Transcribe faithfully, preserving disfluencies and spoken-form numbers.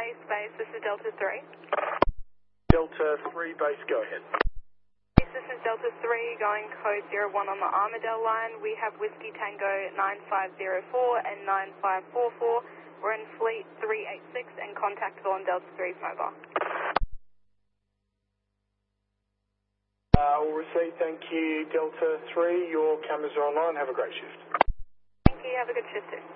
base, base, this is Delta three. Delta three base, go ahead. This is Delta three going code zero one on the Armadale line. We have Whiskey Tango nine five zero four and nine five four four. We're in Fleet three eight six and contactable on Delta three's mobile. Uh, all received, thank you. Delta three, your cameras are online. Have a great shift. Thank you, have a good shift too.